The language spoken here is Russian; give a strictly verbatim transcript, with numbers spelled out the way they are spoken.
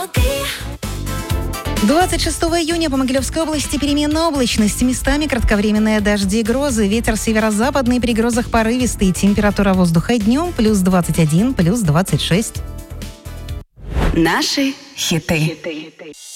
двадцать шестого июня по Могилевской области переменная облачность. Местами кратковременные дожди и грозы. Ветер северо-западный, при грозах порывистый. Температура воздуха днем плюс двадцать один, плюс двадцать шесть. Наши хиты.